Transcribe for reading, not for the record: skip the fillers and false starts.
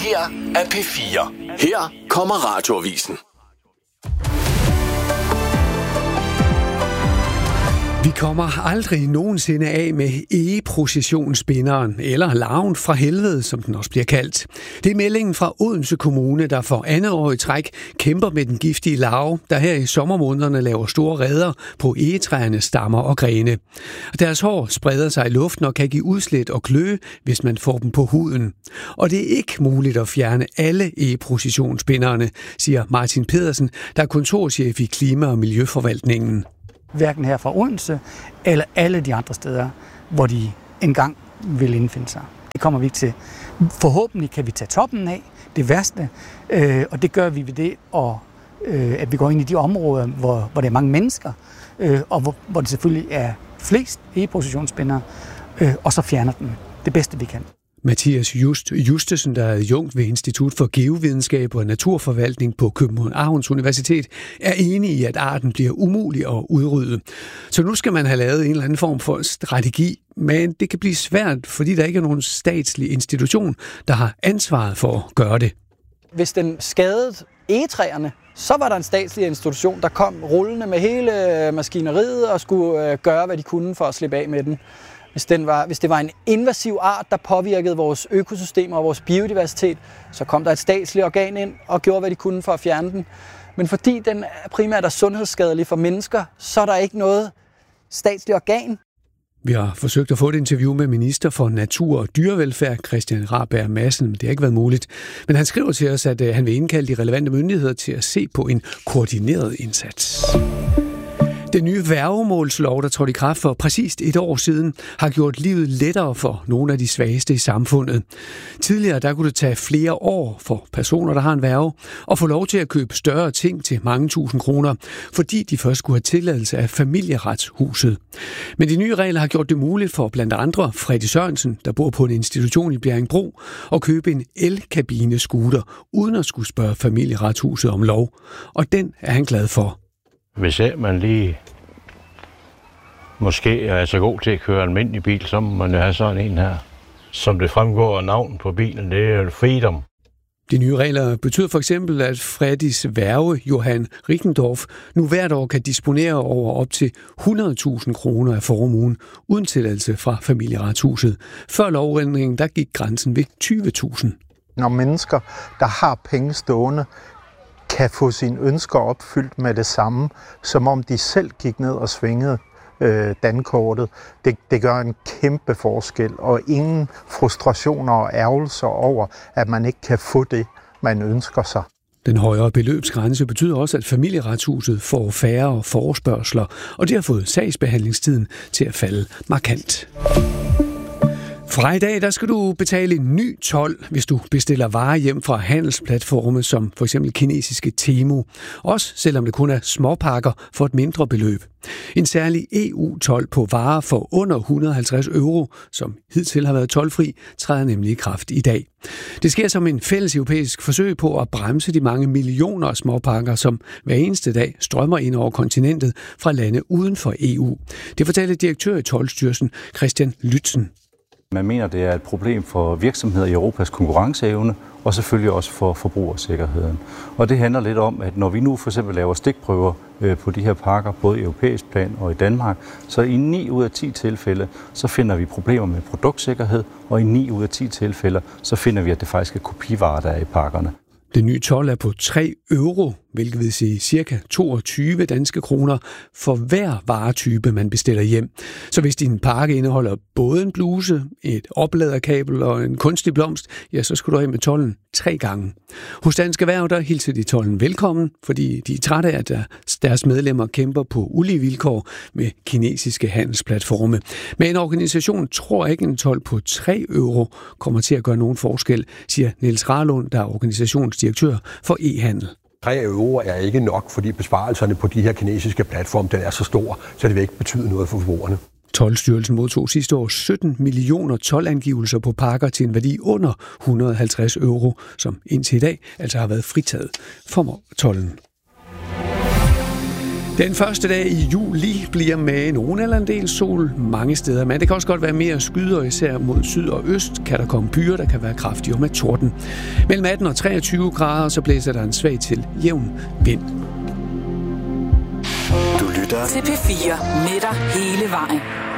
her er P4. Her kommer Radioavisen. Vi kommer aldrig nogensinde af med egeprocessionsspinderen, eller larven fra helvede, som den også bliver kaldt. Det er meldingen fra Odense Kommune, der for andet år i træk kæmper med den giftige larve, der her i sommermånederne laver store reder på egetræernes stammer og grene. Deres hår spreder sig i luften og kan give udslæt og kløe, hvis man får dem på huden. Og det er ikke muligt at fjerne alle egeprocessionsspinderne, siger Martin Pedersen, der er kontorchef i Klima- og Miljøforvaltningen. Hverken her fra Odense eller alle de andre steder, hvor de engang vil indfinde sig. Det kommer vi ikke til. Forhåbentlig kan vi tage toppen af, det værste, og det gør vi ved det, at vi går ind i de områder, hvor der er mange mennesker, og hvor det selvfølgelig er flest egeprocessionsspindere, og så fjerner dem det bedste, vi kan. Mathias Justesen, der er adjunkt ved Institut for Geovidenskab og Naturforvaltning på Københavns Universitet, er enig i, at arten bliver umulig at udrydde. Så nu skal man have lavet en eller anden form for strategi, men det kan blive svært, fordi der ikke er nogen statslig institution, der har ansvaret for at gøre det. Hvis den skadede egetræerne, så var der en statslig institution, der kom rullende med hele maskineriet og skulle gøre, hvad de kunne for at slippe af med den. Hvis det var en invasiv art, der påvirkede vores økosystemer og vores biodiversitet, så kom der et statsligt organ ind og gjorde, hvad de kunne for at fjerne den. Men fordi den primært er sundhedsskadelig for mennesker, så er der ikke noget statsligt organ. Vi har forsøgt at få et interview med minister for natur og dyrevelfærd, Christian Rabjerg Madsen, men det har ikke været muligt. Men han skriver til os, at han vil indkalde de relevante myndigheder til at se på en koordineret indsats. Den nye værgemålslov, der trådte i kraft for præcist et år siden, har gjort livet lettere for nogle af de svageste i samfundet. Tidligere der kunne det tage flere år for personer, der har en værge, at få lov til at købe større ting til mange tusind kroner, fordi de først skulle have tilladelse af Familieretshuset. Men de nye regler har gjort det muligt for blandt andre Freddy Sørensen, der bor på en institution i Bjerringbro, at købe en el-kabine-scooter, uden at skulle spørge Familieretshuset om lov. Og den er han glad for. Hvis man lige måske er så god til at køre almindelig bil, så må man have sådan en her. Som det fremgår af navnet på bilen, det er Freedom. De nye regler betyder for eksempel, at Freddys værge, Johan Rickendorf, nu hvert år kan disponere over op til 100.000 kroner af formuen, uden tilladelse fra Familieretshuset. Før lovændringen, der gik grænsen ved 20.000. Når mennesker, der har penge stående, kan få sine ønsker opfyldt med det samme, som om de selv gik ned og svingede dankortet. Det gør en kæmpe forskel, og ingen frustrationer og ærgelser over, at man ikke kan få det, man ønsker sig. Den højere beløbsgrænse betyder også, at Familieretshuset får færre forespørgsler, og det har fået sagsbehandlingstiden til at falde markant. Fra i dag, der skal du betale en ny told, hvis du bestiller varer hjem fra handelsplatforme som for eksempel kinesiske Temu. Også selvom det kun er småpakker for et mindre beløb. En særlig EU-told på varer for under 150 euro, som hidtil har været toldfri, træder nemlig i kraft i dag. Det sker som en fælles europæisk forsøg på at bremse de mange millioner af småpakker, som hver eneste dag strømmer ind over kontinentet fra lande uden for EU. Det fortalte direktør i Toldstyrelsen, Christian Lytzen. Man mener, det er et problem for virksomheder i Europas konkurrenceevne, og selvfølgelig også for forbrugersikkerheden. Og det handler lidt om, at når vi nu for eksempel laver stikprøver på de her pakker, både i europæisk plan og i Danmark, så i 9 ud af 10 tilfælde, så finder vi problemer med produktsikkerhed, og i 9 ud af 10 tilfælde, så finder vi, at det faktisk er kopivarer, der er i pakkerne. Den nye told er på 3 euro, hvilket vil sige ca. 22 danske kroner for hver varetype, man bestiller hjem. Så hvis din pakke indeholder både en bluse, et opladerkabel og en kunstig blomst, ja, så skal du have med tolden 3 gange. Hos Dansk Erhverv, der hilser de tolden velkommen, fordi de er trætte af, at deres medlemmer kæmper på ulige vilkår med kinesiske handelsplatforme. Men en organisation tror ikke, en told på 3 euro kommer til at gøre nogen forskel, siger Niels Rarlund, der er organisationsdirektør for e-handel. 3 euro er ikke nok, fordi besparelserne på de her kinesiske platforme, den er så stor, så det vil ikke betyde noget for forbrugerne. Toldstyrelsen modtog sidste år 17 millioner toldangivelser på pakker til en værdi under 150 euro, som indtil i dag altså har været fritaget for tolden. Den første dag i juli bliver med nogen eller en del sol mange steder, men det kan også godt være mere skyder, især mod syd og øst kan der komme byer, der kan være kraftige med torden. Mellem 18 og 23 grader, så blæser der en svag til jævn vind. Du lytter til P4 med dig hele vejen.